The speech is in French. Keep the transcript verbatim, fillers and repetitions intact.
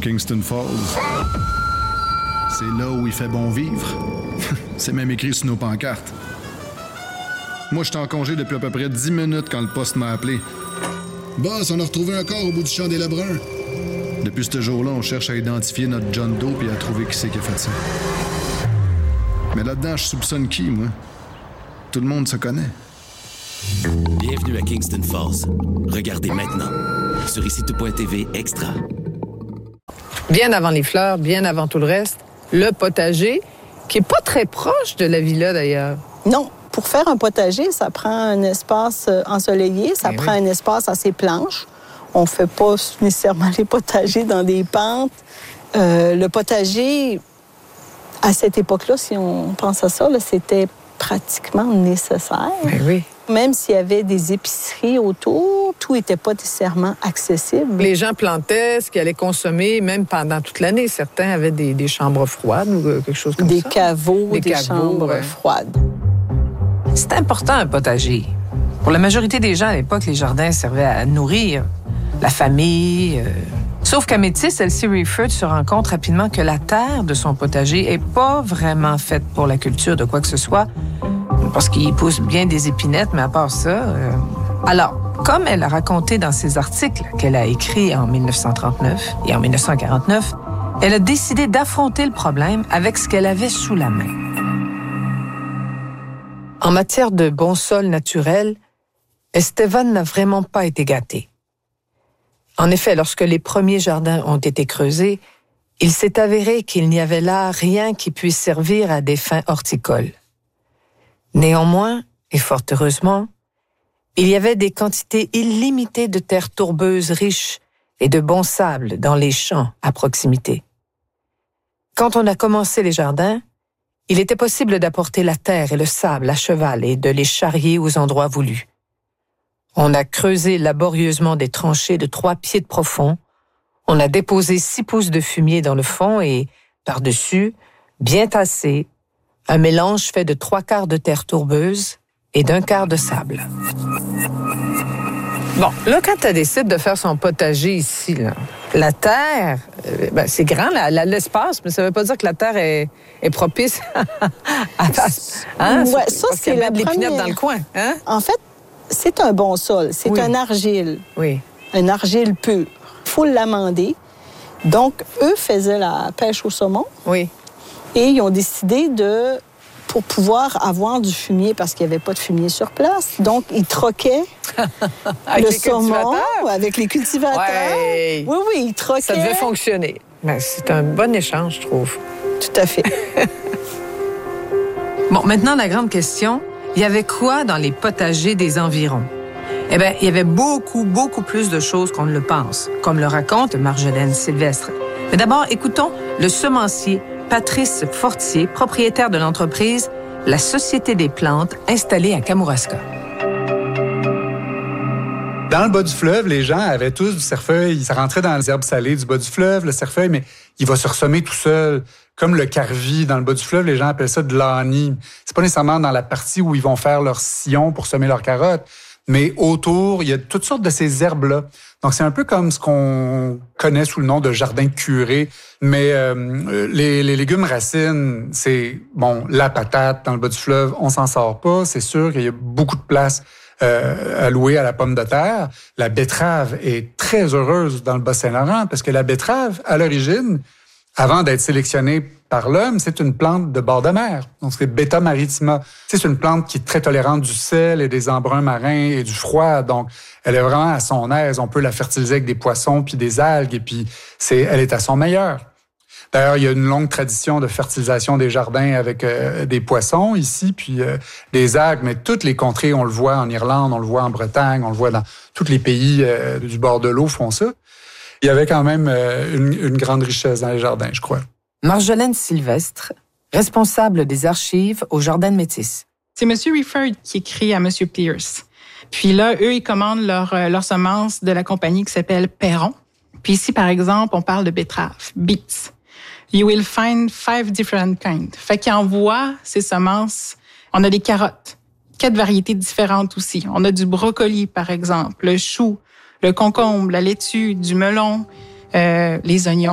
Kingston Falls. C'est là où il fait bon vivre. C'est même écrit sur nos pancartes. Moi, j'étais en congé depuis à peu près dix minutes quand le poste m'a appelé. Boss, on a retrouvé un corps au bout du champ des Lebrun. Depuis ce jour-là, on cherche à identifier notre John Doe et à trouver qui c'est qui a fait ça. Mais là-dedans, je soupçonne qui, moi? Tout le monde se connaît. Bienvenue à Kingston Falls. Regardez maintenant sur ici tout point t v Extra. Bien avant les fleurs, bien avant tout le reste, le potager, qui est pas très proche de la villa d'ailleurs. Non. Pour faire un potager, ça prend un espace ensoleillé, ça Mais prend oui. un espace assez planche. On ne fait pas nécessairement les potagers dans des pentes. Euh, le potager, à cette époque-là, si on pense à ça, là, c'était pratiquement nécessaire. Mais oui. Même s'il y avait des épiceries autour, tout n'était pas nécessairement accessible. Les gens plantaient ce qu'ils allaient consommer, même pendant toute l'année. Certains avaient des, des chambres froides ou quelque chose comme des ça. Caveaux, des, Des des caveaux, chambres ouais. froides. C'est important, un potager. Pour la majorité des gens, à l'époque, les jardins servaient à nourrir la famille. Euh... Sauf qu'à Métis, Elsie Riefert se rend compte rapidement que la terre de son potager est pas vraiment faite pour la culture de quoi que ce soit, parce qu'il pousse bien des épinettes, mais à part ça... Euh... Alors, comme elle a raconté dans ses articles qu'elle a écrits en dix-neuf cent trente-neuf et en dix-neuf cent quarante-neuf, elle a décidé d'affronter le problème avec ce qu'elle avait sous la main. En matière de bon sol naturel, Estevan n'a vraiment pas été gâté. En effet, lorsque les premiers jardins ont été creusés, il s'est avéré qu'il n'y avait là rien qui puisse servir à des fins horticoles. Néanmoins, et fort heureusement, il y avait des quantités illimitées de terres tourbeuses riches et de bon sable dans les champs à proximité. Quand on a commencé les jardins, il était possible d'apporter la terre et le sable à cheval et de les charrier aux endroits voulus. On a creusé laborieusement des tranchées de trois pieds de profond, on a déposé six pouces de fumier dans le fond et, par-dessus, bien tassé, un mélange fait de trois quarts de terre tourbeuse et d'un quart de sable. Bon, là, quand tu décides de faire son potager ici, là, la terre, euh, ben, c'est grand, là, là, l'espace, mais ça ne veut pas dire que la terre est, est propice à... hein? Ouais, ça, Parce qu'il c'est y a la de l'épinette première. dans le coin. Hein? En fait, c'est un bon sol. C'est Oui. un argile. Oui. Un argile pur. Il faut l'amender. Donc, eux faisaient la pêche au saumon Oui. et ils ont décidé de, pour pouvoir avoir du fumier, parce qu'il n'y avait pas de fumier sur place, donc ils troquaient Avec le les saumon cultivateurs? avec les cultivateurs. Ouais. Oui, oui, ils troquaient. Ça devait fonctionner. Ben, c'est un bon échange, je trouve. Tout à fait. Bon, maintenant, la grande question, il y avait quoi dans les potagers des environs? Eh bien, il y avait beaucoup, beaucoup plus de choses qu'on ne le pense, comme le raconte Marjolaine Sylvestre. Mais d'abord, écoutons le semencier Patrice Fortier, propriétaire de l'entreprise La Société des plantes, installée à Kamouraska. Dans le bas du fleuve, les gens avaient tous du cerfeuil. Ils rentraient dans les herbes salées du bas du fleuve, le cerfeuil, mais il va se ressemer tout seul. Comme le carvi dans le bas du fleuve, les gens appellent ça de l'ani. C'est pas nécessairement dans la partie où ils vont faire leur sillon pour semer leurs carottes, mais autour, il y a toutes sortes de ces herbes-là. Donc, c'est un peu comme ce qu'on connaît sous le nom de jardin curé. Mais euh, les, les légumes racines, c'est, bon, la patate dans le bas du fleuve, on s'en sort pas. C'est sûr qu'il y a beaucoup de place euh, allouée à la pomme de terre. La betterave est très heureuse dans le Bas-Saint-Laurent parce que la betterave, à l'origine, avant d'être sélectionnée par l'homme, c'est une plante de bord de mer. Donc, c'est Beta maritima. C'est une plante qui est très tolérante du sel et des embruns marins et du froid. Donc, elle est vraiment à son aise. On peut la fertiliser avec des poissons puis des algues et puis c'est, elle est à son meilleur. D'ailleurs, il y a une longue tradition de fertilisation des jardins avec euh, des poissons ici, puis euh, des algues. Mais toutes les contrées, on le voit en Irlande, on le voit en Bretagne, on le voit dans tous les pays euh, du bord de l'eau font ça. Il y avait quand même euh, une, une grande richesse dans les jardins, je crois. Marjolaine Sylvestre, responsable des archives au Jardin de Métis. C'est M. Riefert qui écrit à M. Pierce. Puis là, eux, ils commandent leur, euh, leur semence de la compagnie qui s'appelle Perron. Puis ici, par exemple, on parle de betterave, beets. You will find five different kinds. Fait qu'ils envoient ces semences. On a des carottes, quatre variétés différentes aussi. On a du brocoli, par exemple, le chou, le concombre, la laitue, du melon, euh, les oignons.